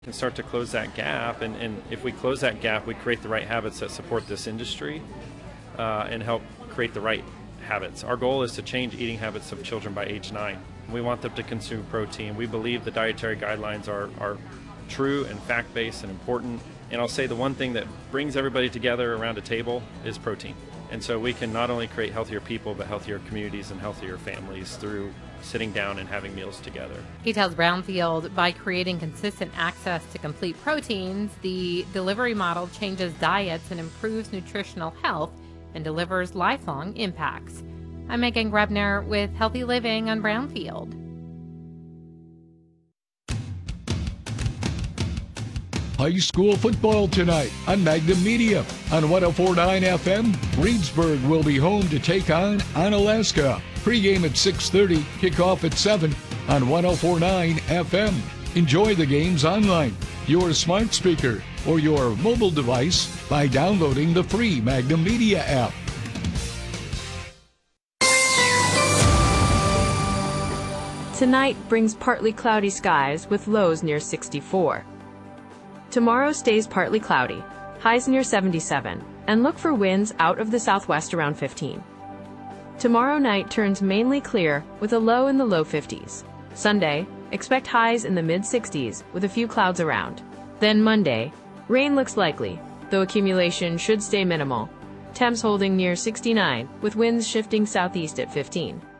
Can start to close that gap, and if we close that gap, we create the right habits that support this industry and help create the right habits. Our goal is to change eating habits of children by age 9. We want them to consume protein. We believe the dietary guidelines are true and fact-based and important. And I'll say the one thing that brings everybody together around a table is protein. And so we can not only create healthier people, but healthier communities and healthier families through sitting down and having meals together. He tells Brownfield by creating consistent access to complete proteins, the delivery model changes diets and improves nutritional health and delivers lifelong impacts. I'm Megan Grebner with Healthy Living on Brownfield. High school football tonight on Magnum Media. On 104.9 FM, Reedsburg will be home to take on Onalaska. Pre-game at 6:30, kickoff at 7 on 104.9 FM. Enjoy the games online, your smart speaker, or your mobile device by downloading the free Magnum Media app. Tonight brings partly cloudy skies with lows near 64. Tomorrow stays partly cloudy, highs near 77, and look for winds out of the southwest around 15. Tomorrow night turns mainly clear with a low in the low 50s. Sunday, expect highs in the mid-60s with a few clouds around. Then Monday, rain looks likely, though accumulation should stay minimal. Temps holding near 69 with winds shifting southeast at 15.